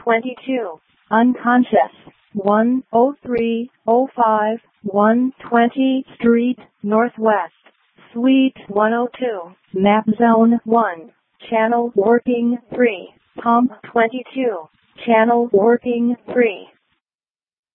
22. Unconscious. 10305 120th Street, Northwest, Suite 102. Map Zone 1. Channel working 3. Pump 22. Channel working 3.